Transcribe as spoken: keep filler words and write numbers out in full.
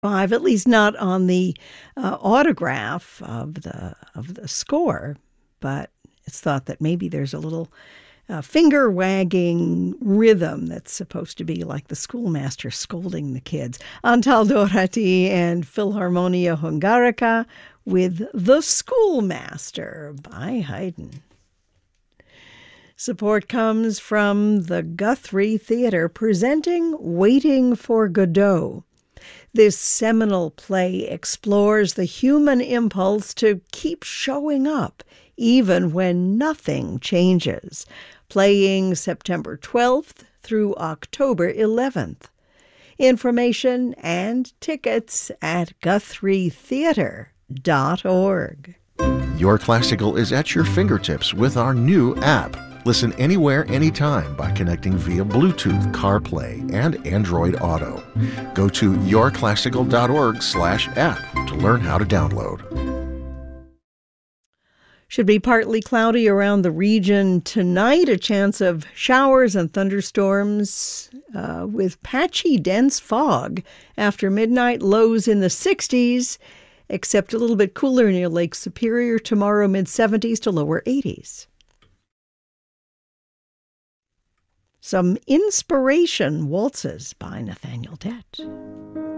Five, at least not on the uh, autograph of the of the score, but it's thought that maybe there's a little uh, finger wagging rhythm that's supposed to be like the schoolmaster scolding the kids. Antal Doherty and Philharmonia Hungarica with The Schoolmaster by Haydn. Support comes from the Guthrie Theatre presenting Waiting for Godot. This seminal play explores the human impulse to keep showing up, even when nothing changes. Playing September twelfth through October eleventh. Information and tickets at guthrie theatre dot org. Your Classical is at your fingertips with our new app. Listen anywhere, anytime by connecting via Bluetooth, CarPlay, and Android Auto. Go to your classical dot org slash app to learn how to download. Should be partly cloudy around the region tonight. A chance of showers and thunderstorms uh, with patchy, dense fog after midnight. Lows in the sixties, except a little bit cooler near Lake Superior. Tomorrow, mid-seventies to lower eighties. Some inspiration waltzes by Nathaniel Dett.